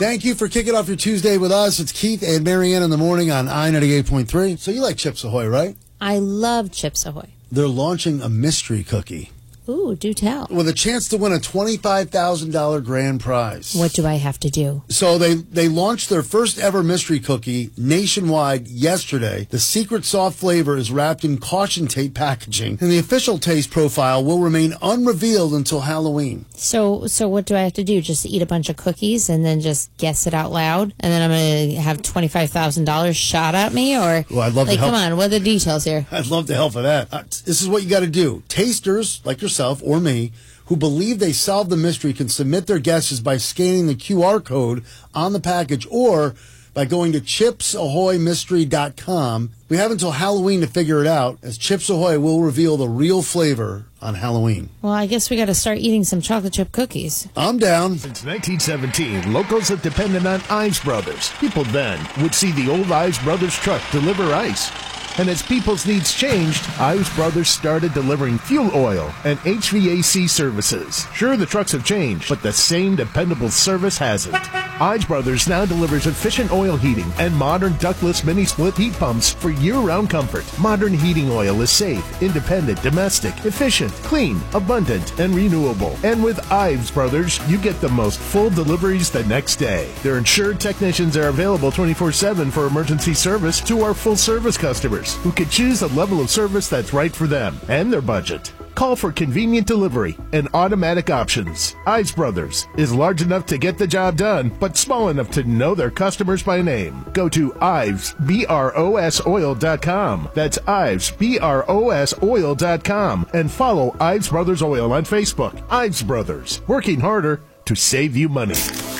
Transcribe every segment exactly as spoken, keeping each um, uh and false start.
Thank you for kicking off your Tuesday with us. It's Keith and Marianne in the morning on I ninety-eight point three. So you like Chips Ahoy, right? I love Chips Ahoy. They're launching a mystery cookie. Ooh, do tell. With a chance to win a twenty-five thousand dollars grand prize. What do I have to do? So they, they launched their first ever mystery cookie nationwide yesterday. The secret soft flavor is wrapped in caution tape packaging, and the official taste profile will remain unrevealed until Halloween. So so what do I have to do? Just eat a bunch of cookies and then just guess it out loud? And then I'm going to have twenty-five thousand dollars shot at me? Or, well, I'd love like, to help. come on, what are the details here? I'd love to help with that. Uh, this is what you got to do. Tasters, like yourself or me, who believe they solved the mystery can submit their guesses by scanning the Q R code on the package or by going to chips ahoy mystery dot com. We have until Halloween to figure it out, as Chips Ahoy will reveal the real flavor on Halloween. Well, I guess we got to start eating some chocolate chip cookies. I'm down. Since nineteen seventeen, locals have depended on Ives Brothers. People then would see the old Ives Brothers truck deliver ice. And as people's needs changed, Ives Brothers started delivering fuel oil and H V A C services. Sure, the trucks have changed, but the same dependable service hasn't. Ives Brothers now delivers efficient oil heating and modern ductless mini-split heat pumps for year-round comfort. Modern heating oil is safe, independent, domestic, efficient, clean, abundant, and renewable. And with Ives Brothers, you get the most full deliveries the next day. Their insured technicians are available twenty-four seven for emergency service to our full-service customers, who can choose a level of service that's right for them and their budget. Call for convenient delivery and automatic options. Ives Brothers is large enough to get the job done, but small enough to know their customers by name. Go to Ives Bros Oil dot com. That's Ives Bros Oil dot com, and follow Ives Brothers Oil on Facebook. Ives Brothers, working harder to save you money.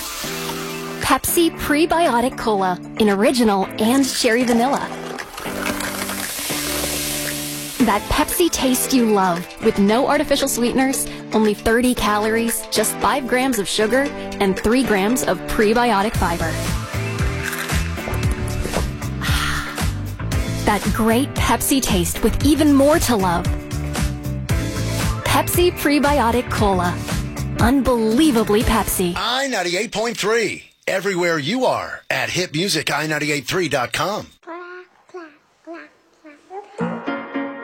Pepsi Prebiotic Cola in original and cherry vanilla. That Pepsi taste you love, with no artificial sweeteners, only thirty calories, just five grams of sugar, and three grams of prebiotic fiber. That great Pepsi taste with even more to love. Pepsi Prebiotic Cola. Unbelievably Pepsi. I ninety-eight point three. Everywhere you are at hit music I ninety-eight point three dot com.